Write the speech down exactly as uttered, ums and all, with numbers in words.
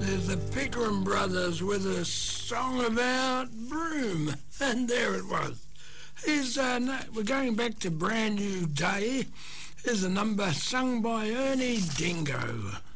there's the Pickering Brothers with a song about Broome, and there it was. Here's, uh, no, we're going back to Brand New Day. Here's a number sung by Ernie Dingo.